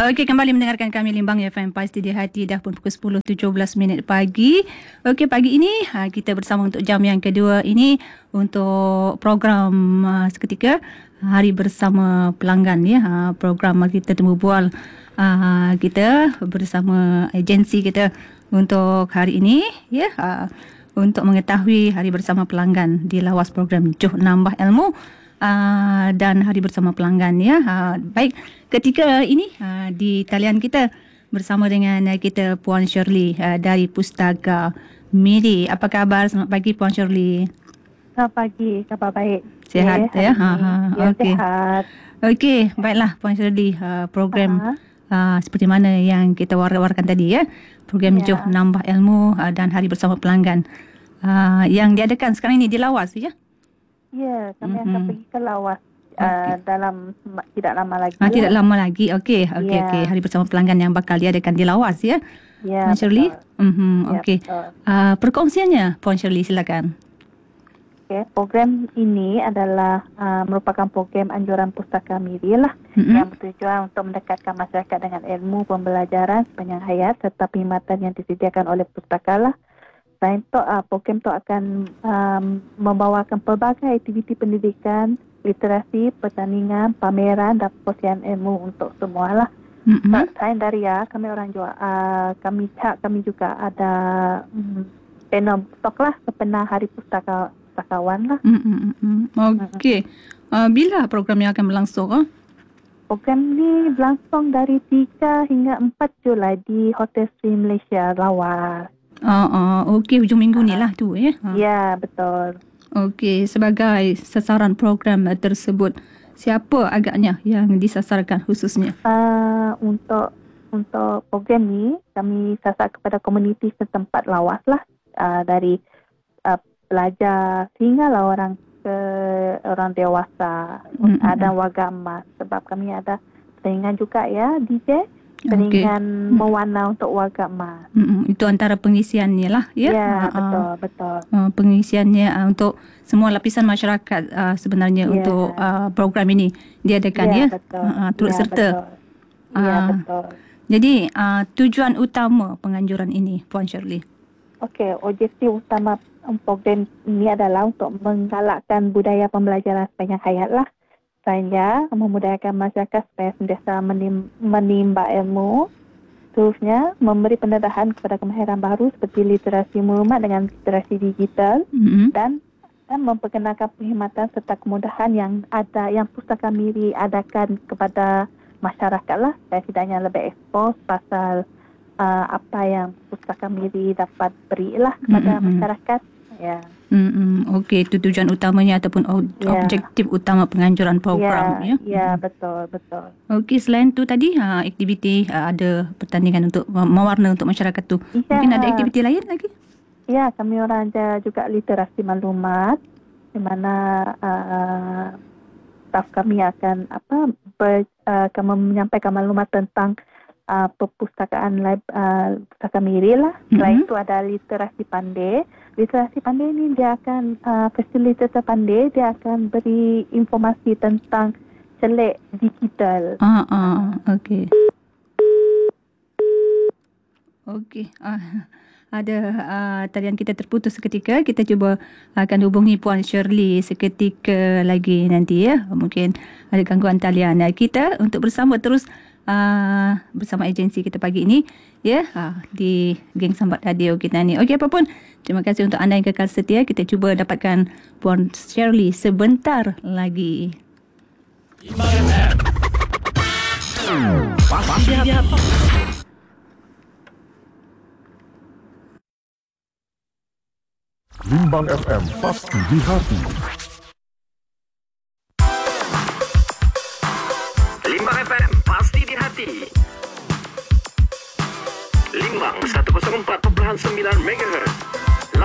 Okey, kembali mendengarkan kami Limbang FM Pasti di Hati. Dah pun pukul 10.17 pagi. Okey, pagi ini kita bersama untuk jam yang kedua ini untuk program seketika Hari Bersama Pelanggan ya. Program kita temu bual kita bersama agensi kita untuk hari ini ya. Untuk mengetahui Hari Bersama Pelanggan di lawas program Juh Nambah Ilmu dan Hari Bersama Pelanggan ya. Baik, ketika ini di talian kita bersama dengan kita Puan Shirley dari Pustaka Miri. Apa khabar? Selamat pagi Puan Shirley. Selamat pagi, khabar baik. Sihat ya? Ya, Okey. sihat. Okey, baiklah Puan Shirley, program seperti mana yang kita war-warkan tadi ya. Program Juh Nambah Ilmu dan Hari Bersama Pelanggan yang diadakan sekarang ini di lawas ya. Ya, kami akan pergi ke lawas dalam tidak lama lagi. Tidak lama lagi. Okey. Hari Bersama Pelanggan yang bakal diadakan di lawas ya. Ya, Puan Shirley. Okey. betul. Perkongsiannya Puan Shirley, silakan. Okay. Program ini adalah merupakan program anjuran Pustaka Miri lah, yang bertujuan untuk mendekatkan masyarakat dengan ilmu pembelajaran sepanjang hayat serta perkhidmatan yang disediakan oleh pustaka lah. Selain itu, program itu akan membawakan pelbagai aktiviti pendidikan, literasi, pertandingan, pameran dan perkongsian ilmu untuk semua lah. Selain dari kami orang jual, kami juga ada panel talk lah, sepenuh Hari Pustakawan lah. Okey. Bila program yang akan berlangsung? Program ni berlangsung dari 3 hingga 4 Julai di Hotel Sri Malaysia, Lawas. Okey, hujung minggu ni lah tu ya. Ya, betul. Okey, sebagai sasaran program tersebut, siapa agaknya yang disasarkan khususnya? Untuk program ni, kami sasar kepada komuniti setempat Lawas lah. Dari pelajar hinggalah orang dewasa, ada warga emas. Sebab kami ada pertandingan juga ya, DJ. Pertandingan mewarna untuk warga emas. Itu antara pengisiannya lah ya. Ya, betul. Pengisiannya untuk semua lapisan masyarakat sebenarnya untuk program ini diadakan ya. Betul. Turut serta. Betul. Betul. Jadi tujuan utama penganjuran ini Puan Shirley. Okey, objektif utama program ini adalah untuk menggalakkan budaya pembelajaran sepanjang hayat lah. Selainnya, memudayakan masyarakat supaya sentiasa menimba ilmu. Terusnya, memberi pendedahan kepada kemahiran baru seperti literasi maklumat dengan literasi digital dan memperkenalkan perkhidmatan serta kemudahan yang Pustaka Miri adakan kepada masyarakat lah. Dan tidaknya lebih ekspos pasal apa yang Pustaka Miri dapat berilah kepada masyarakat. Ya. Okey, itu tujuan utamanya ataupun objektif utama penganjuran program ya. Ya, betul. Okey, selain tu tadi aktiviti ada pertandingan untuk mewarna untuk masyarakat tu. Mungkin ada aktiviti lain lagi? Ya, kami orang ada juga literasi maklumat di mana staf kami akan menyampaikan maklumat tentang perpustakaan Pustaka Miri lah. Selain itu ada literasi pandai. Literasi pandai ni dia akan fasilitator pandai, dia akan beri informasi tentang celik digital. Okey. Ada talian kita terputus seketika. Kita cuba akan hubungi Puan Shirley seketika lagi nanti ya. Mungkin ada gangguan talian. Kita untuk bersama terus bersama agensi kita pagi ini ya, di geng Sambat Radio kita ni. Okey, apapun, terima kasih untuk anda yang kekal setia. Kita cuba dapatkan Puan Shirley sebentar lagi. Limbang FM pasti di hati. Limbang FM pasti di hati. Limbang 104.9 MHz.